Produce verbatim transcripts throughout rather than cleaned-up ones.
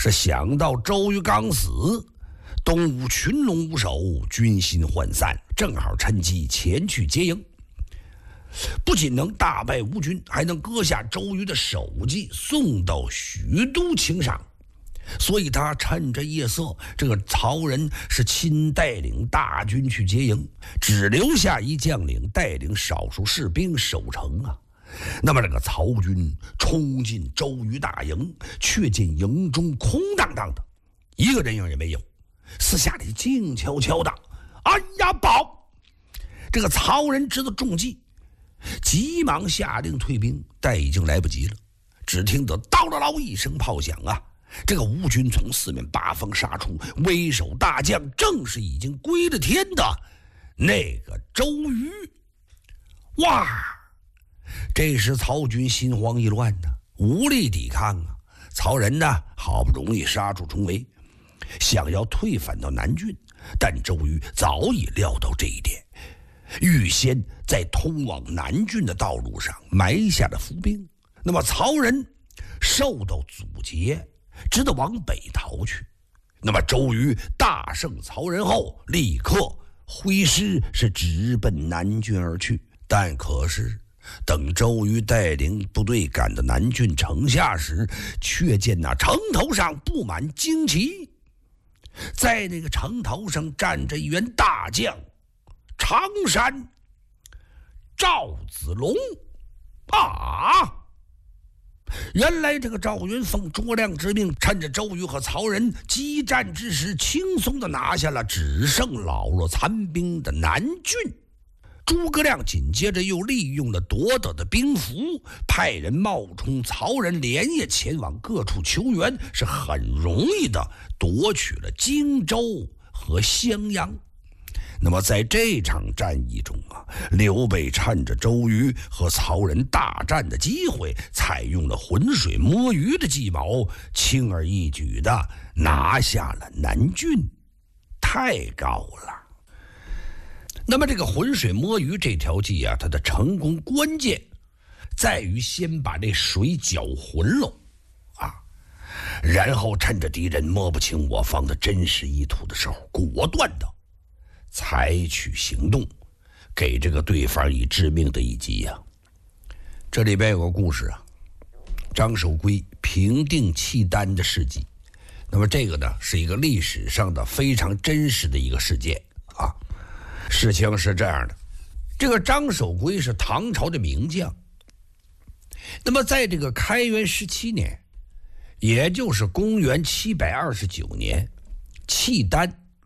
是想到周瑜刚死，东吴群龙无首，军心涣散，正好趁机前去接应，不仅能大败吴军，还能割下周瑜的首级送到许都请赏。所以他趁着夜色，这个曹仁是亲带领大军去接应，只留下一将领带领少数士兵守城啊。那么这个曹军冲进周瑜大营，却见营中空荡荡的，一个人影也没有。四下里静悄悄的，哎呀宝！这个曹仁知道中计，急忙下令退兵，但已经来不及了。只听得叨啦啦一声炮响啊！这个吴军从四面八方杀出，为首大将正是已经归了天的那个周瑜。哇！这时曹军心慌意乱呢，无力抵抗啊。曹仁呢，好不容易杀出重围，想要退返到南郡，但周瑜早已料到这一点，预先在通往南郡的道路上埋下了伏兵。那么曹仁受到阻截，只得往北逃去。那么周瑜大胜曹仁后，立刻挥师是直奔南郡而去。但可是等周瑜带领部队赶到南郡城下时，却见那城头上布满旌旗，在那个城头上站着一员大将常山赵子龙啊！原来这个赵云奉卓亮之命，趁着周瑜和曹仁激战之时，轻松地拿下了只剩老弱残兵的南郡。诸葛亮紧接着又利用了夺得的兵符，派人冒充曹仁，连夜前往各处求援，是很容易的夺取了荆州和襄阳。那么在这场战役中啊，刘备趁着周瑜和曹仁大战的机会，采用了浑水摸鱼的计谋，轻而易举的拿下了南郡。太高了。那么这个浑水摸鱼这条计啊，它的成功关键在于先把这水搅浑喽啊，然后趁着敌人摸不清我方的真实意图的时候，果断的采取行动，给这个对方以致命的一击呀、啊。这里边有个故事啊，张守珪平定契丹的事迹。那么这个呢，是一个历史上的非常真实的一个事件啊。事情是这样的，这个张守珪是唐朝的名将。那么在这个开元十七年，也就是公元七百二十九年，契丹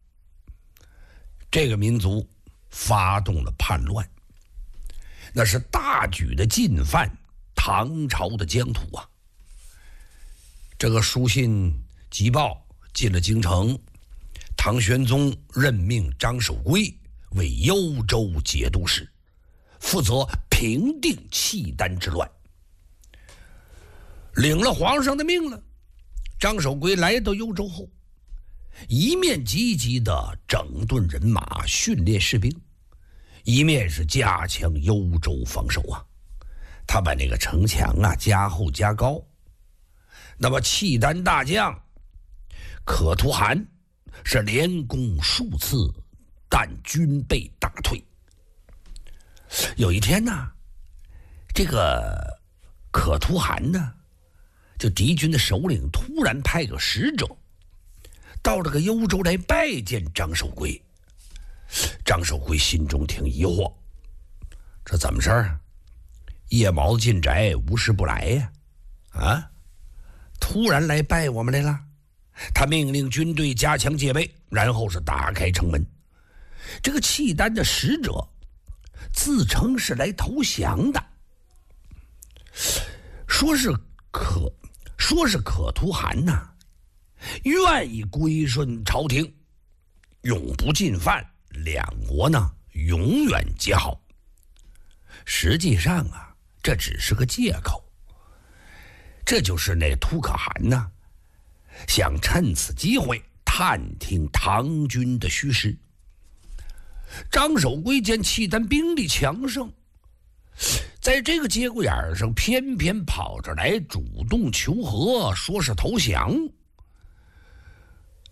这个民族发动了叛乱，那是大举的进犯唐朝的疆土啊。这个书信急报进了京城，唐玄宗任命张守珪为幽州节度使，负责平定契丹之乱。领了皇上的命了，张守珪来到幽州后，一面积极的整顿人马，训练士兵，一面是加强幽州防守啊。他把那个城墙啊加厚加高。那么契丹大将可图汗是连攻数次，但军被打退。有一天呢，这个可图汗呢，就敌军的首领突然派个使者到这个幽州来拜见张守珪。张守珪心中挺疑惑，这怎么事儿？夜猫子进宅，无事不来呀！啊，突然来拜我们来了。他命令军队加强戒备，然后是打开城门。这个契丹的使者自称是来投降的，说是可说是可图汗呐，愿意归顺朝廷，永不进犯，两国呢永远结好。实际上啊，这只是个借口。这就是那突可汗呢，想趁此机会探听唐军的虚实。张守珪见契丹兵力强盛，在这个节骨眼上偏偏跑着来主动求和，说是投降，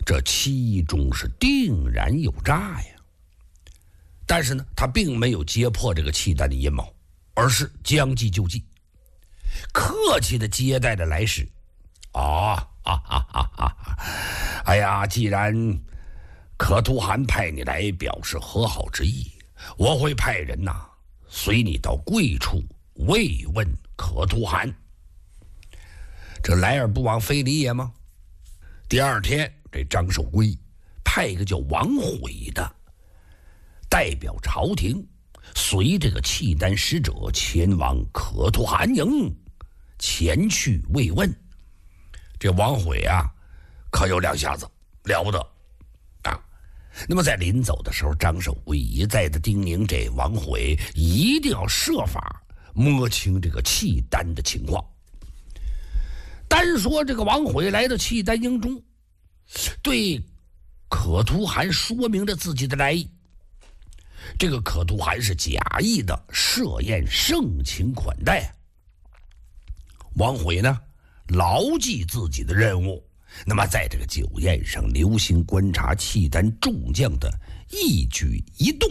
这其中是定然有诈呀。但是呢，他并没有揭破这个契丹的阴谋，而是将计就计，客气的接待了来使。啊啊啊啊啊！哎呀，既然可图汗派你来表示和好之意，我会派人呐、啊、随你到贵处慰问可图汗。这来而不往非礼也吗？第二天，这张守珪派一个叫王悔的代表朝廷，随这个契丹使者前往可图汗营，前去慰问。这王悔啊，可有两下子，了不得啊！那么在临走的时候，张守珪一再的叮咛这王悔一定要设法摸清这个契丹的情况。单说这个王悔来到契丹营中，对可图汗说明了自己的来意。这个可图汗是假意的设宴盛情款待。王悔呢，牢记自己的任务，那么在这个酒宴上留心观察契丹众将的一举一动，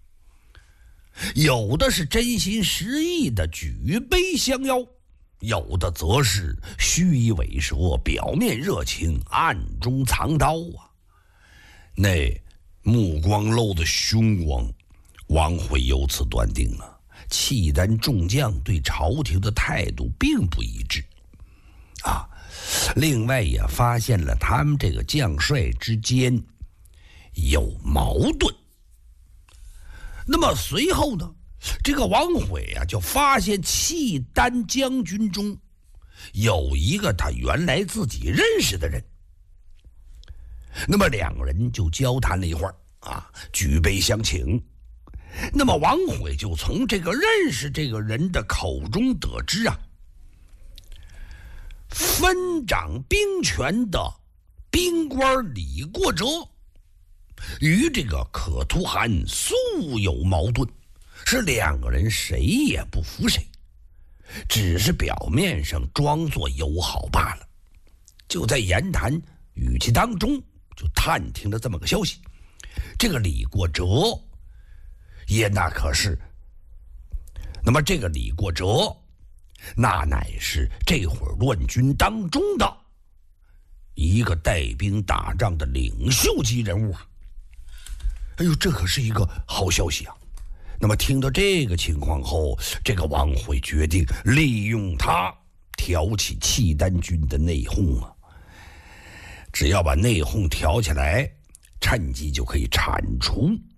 有的是真心实意的举杯相邀，有的则是虚以委蛇，表面热情，暗中藏刀啊。那目光露的凶光，王悔由此断定了契丹众将对朝廷的态度并不一致啊。另外也发现了他们这个将帅之间有矛盾。那么随后呢，这个王悔啊就发现契丹将军中有一个他原来自己认识的人。那么两个人就交谈了一会儿啊，举杯相请。那么王悔就从这个认识这个人的口中得知啊，分掌兵权的兵官李过哲与这个可图汗素有矛盾，是两个人谁也不服谁，只是表面上装作友好罢了。就在言谈语气当中，就探听了这么个消息，这个李过哲也那可是，那么这个李过哲那乃是这会儿乱军当中的一个带兵打仗的领袖级人物啊！哎呦，这可是一个好消息啊！那么听到这个情况后，这个王悔决定利用他挑起契丹军的内讧啊！只要把内讧挑起来，趁机就可以铲除